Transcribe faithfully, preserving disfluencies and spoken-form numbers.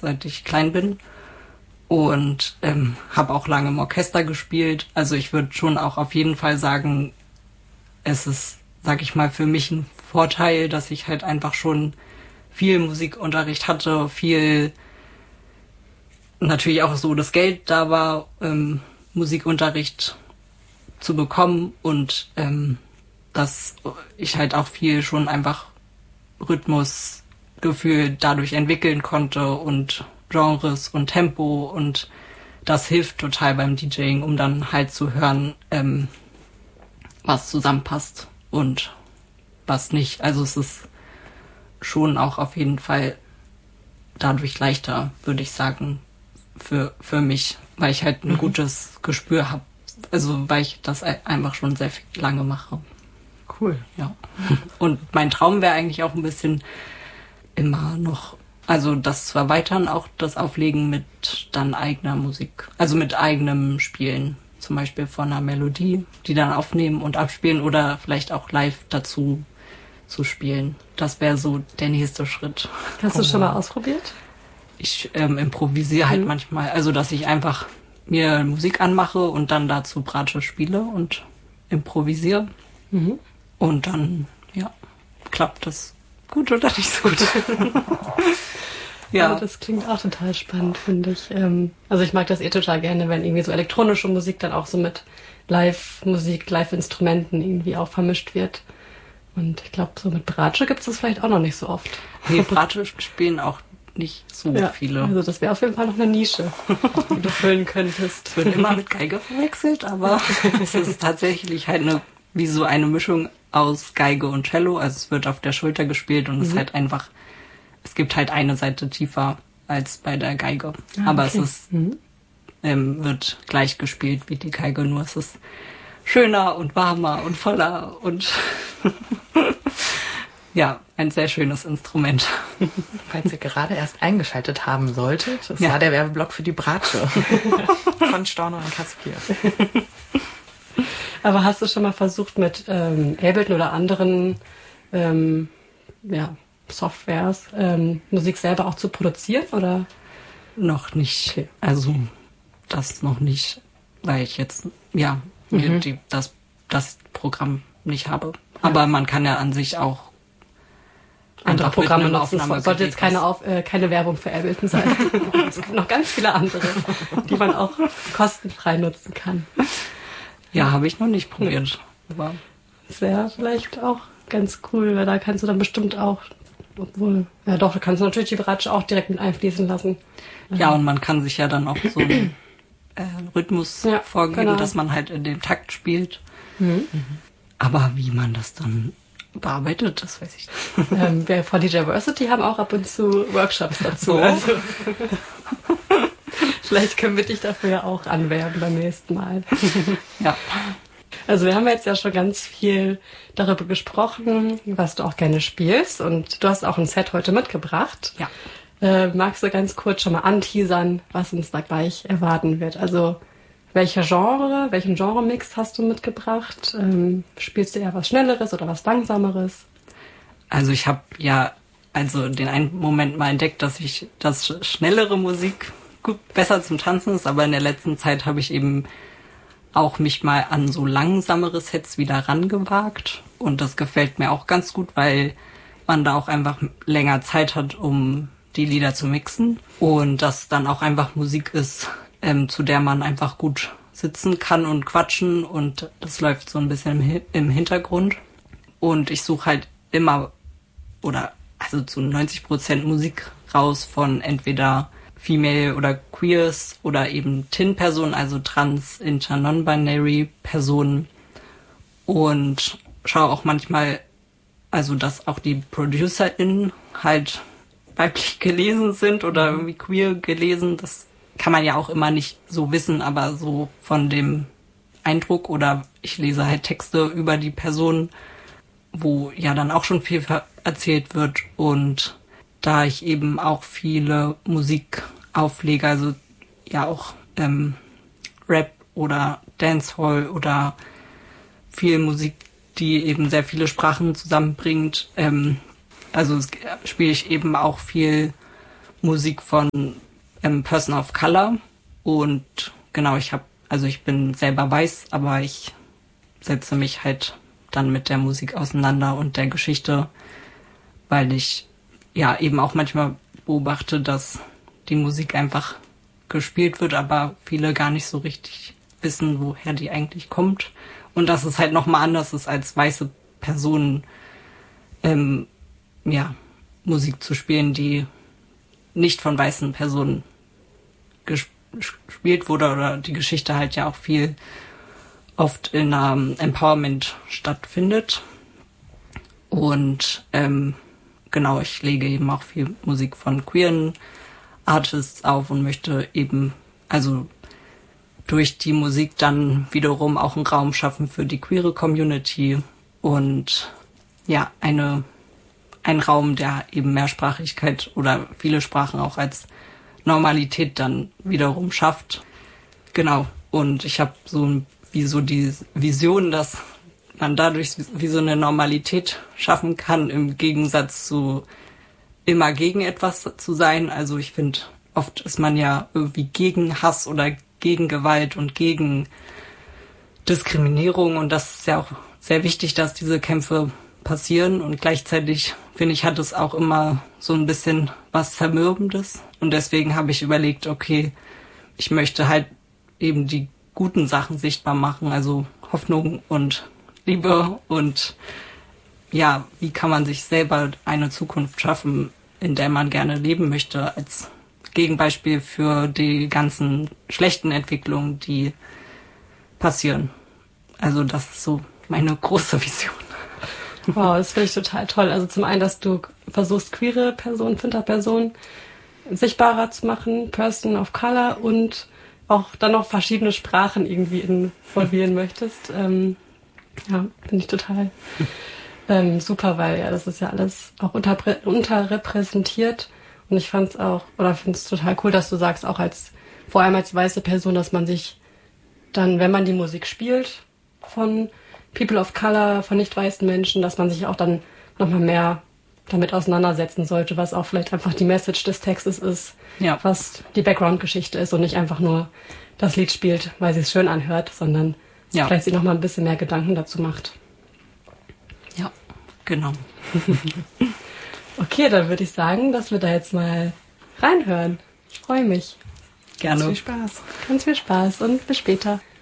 seit ich klein bin. Und ähm, habe auch lange im Orchester gespielt. Also ich würde schon auch auf jeden Fall sagen, es ist, sag ich mal, für mich ein Vorteil, dass ich halt einfach schon viel Musikunterricht hatte, viel natürlich auch so das Geld da war, ähm, Musikunterricht zu bekommen und ähm, dass ich halt auch viel schon einfach Rhythmusgefühl dadurch entwickeln konnte und Genres und Tempo und das hilft total beim DJing, um dann halt zu hören, ähm, was zusammenpasst und was nicht. Also es ist schon auch auf jeden Fall dadurch leichter, würde ich sagen, für, für mich, weil ich halt ein mhm. gutes Gespür habe. Also weil ich das einfach schon sehr viel lange mache. Cool. Ja. Und mein Traum wäre eigentlich auch ein bisschen immer noch, also das zu erweitern, auch das Auflegen mit dann eigener Musik. Also mit eigenem Spielen. Zum Beispiel von einer Melodie, die dann aufnehmen und abspielen oder vielleicht auch live dazu zu spielen. Das wäre so der nächste Schritt. Hast du oh. schon mal ausprobiert? Ich ähm, improvisiere halt mhm. manchmal. Also dass ich einfach mir Musik anmache und dann dazu Bratsche spiele und improvisiere. Mhm. Und dann, ja, klappt das gut oder nicht so gut. Ja, ja, das klingt auch total spannend, finde ich. Also ich mag das eh total gerne, wenn irgendwie so elektronische Musik dann auch so mit Live-Musik, Live-Instrumenten irgendwie auch vermischt wird. Und ich glaube, so mit Bratsche gibt es das vielleicht auch noch nicht so oft. Nee, Bratsche spielen auch nicht so ja, viele. Also das wäre auf jeden Fall noch eine Nische, die du füllen könntest. Es wird immer mit Geige verwechselt, aber es ist tatsächlich halt eine, wie so eine Mischung aus Geige und Cello. Also es wird auf der Schulter gespielt und mhm. es ist halt einfach, es gibt halt eine Seite tiefer als bei der Geige. Ah, aber okay. es ist, mhm. ähm, wird gleich gespielt wie die Geige, nur es ist schöner und warmer und voller und ja, ein sehr schönes Instrument. Falls ihr gerade erst eingeschaltet haben solltet, das ja. war der Werbeblock für die Bratsche von Storno und Kaspier. Aber hast du schon mal versucht, mit ähm, Ableton oder anderen ähm, ja, Softwares ähm, Musik selber auch zu produzieren, oder? Noch nicht. Okay. Also das noch nicht, weil ich jetzt ja mir mhm. die, das, das Programm nicht habe. Ja. Aber man kann ja an sich auch andere Programme nutzen. Es sollte jetzt keine, Auf, äh, keine Werbung für Ableton sein. Es gibt noch ganz viele andere, die man auch kostenfrei nutzen kann. Ja, habe ich noch nicht probiert. Aber das wäre vielleicht auch ganz cool, weil da kannst du dann bestimmt auch, obwohl, ja doch, da kannst du natürlich die Bratsche auch direkt mit einfließen lassen. Ja, und man kann sich ja dann auch so einen äh, Rhythmus ja, vorgeben, genau. dass man halt in dem Takt spielt. Mhm. Aber wie man das dann bearbeitet, das weiß ich nicht. Ähm, wir von D J Versity haben auch ab und zu Workshops dazu. So. Also vielleicht können wir dich dafür ja auch anwerben beim nächsten Mal. Ja. Also wir haben jetzt ja schon ganz viel darüber gesprochen, was du auch gerne spielst, und du hast auch ein Set heute mitgebracht. Ja. Äh, magst du ganz kurz schon mal anteasern, was uns da gleich erwarten wird? Also welcher Genre, welchen Genre-Mix hast du mitgebracht? Ähm, spielst du eher was Schnelleres oder was Langsameres? Also ich habe ja also den einen Moment mal entdeckt, dass ich das schnellere Musik gut besser zum Tanzen ist, aber in der letzten Zeit habe ich eben auch mich mal an so langsamere Sets wieder rangewagt, und das gefällt mir auch ganz gut, weil man da auch einfach länger Zeit hat, um die Lieder zu mixen, und das dann auch einfach Musik ist, ähm, zu der man einfach gut sitzen kann und quatschen, und das läuft so ein bisschen im, im Hintergrund, und ich suche halt immer oder also zu neunzig Prozent Musik raus von entweder Female oder Queers oder eben T I N-Personen, also Trans, Inter, Non-Binary Personen, und schaue auch manchmal, also dass auch die ProducerInnen halt weiblich gelesen sind oder irgendwie queer gelesen. Das kann man ja auch immer nicht so wissen, aber so von dem Eindruck, oder ich lese halt Texte über die Person, wo ja dann auch schon viel erzählt wird, und da ich eben auch viele Musik auflege, also ja auch ähm, Rap oder Dancehall oder viel Musik, die eben sehr viele Sprachen zusammenbringt. Ähm, also spiele ich eben auch viel Musik von ähm, Person of Color. Und genau, ich habe, also ich bin selber weiß, aber ich setze mich halt dann mit der Musik auseinander und der Geschichte, weil ich ja eben auch manchmal beobachte, dass die Musik einfach gespielt wird, aber viele gar nicht so richtig wissen, woher die eigentlich kommt. Und dass es halt nochmal anders ist, als weiße Personen ähm, ja, Musik zu spielen, die nicht von weißen Personen gesp- gespielt wurde, oder die Geschichte halt ja auch viel oft in um, Empowerment stattfindet. Und ähm, genau, ich lege eben auch viel Musik von queeren Artists auf und möchte eben also durch die Musik dann wiederum auch einen Raum schaffen für die queere Community und ja, eine ein Raum, der eben Mehrsprachigkeit oder viele Sprachen auch als Normalität dann wiederum schafft. Genau. Und ich habe so wie so die Vision, dass man dadurch wie so eine Normalität schaffen kann, im Gegensatz zu immer gegen etwas zu sein. Also ich finde, oft ist man ja irgendwie gegen Hass oder gegen Gewalt und gegen Diskriminierung. Und das ist ja auch sehr wichtig, dass diese Kämpfe passieren. Und gleichzeitig, finde ich, hat es auch immer so ein bisschen was Zermürbendes. Und deswegen habe ich überlegt, okay, ich möchte halt eben die guten Sachen sichtbar machen, also Hoffnung und Liebe und ja, wie kann man sich selber eine Zukunft schaffen, in der man gerne leben möchte, als Gegenbeispiel für die ganzen schlechten Entwicklungen, die passieren. Also das ist so meine große Vision. Wow, das finde ich total toll. Also zum einen, dass du versuchst, queere Personen, Finterpersonen sichtbarer zu machen, Person of Color, und auch dann noch verschiedene Sprachen irgendwie involvieren möchtest. Ähm, ja, finde ich total ähm, super, weil ja, das ist ja alles auch unterprä- unterrepräsentiert. Und ich fand es auch, oder finde es total cool, dass du sagst, auch als, vor allem als weiße Person, dass man sich dann, wenn man die Musik spielt von People of Color, von nicht weißen Menschen, dass man sich auch dann nochmal mehr damit auseinandersetzen sollte, was auch vielleicht einfach die Message des Textes ist, ja, was die Background-Geschichte ist und nicht einfach nur das Lied spielt, weil sie es schön anhört, sondern ja, vielleicht sich nochmal ein bisschen mehr Gedanken dazu macht. Ja, genau. Okay, dann würde ich sagen, dass wir da jetzt mal reinhören. Ich freue mich. Gerne. Ganz viel Spaß. Ganz viel Spaß und bis später.